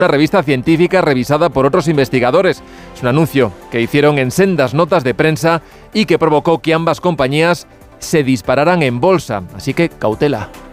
una revista científica revisada por otros investigadores. Es un anuncio que hicieron en sendas notas de prensa y que provocó que ambas compañías se dispararan en bolsa. Así que cautela.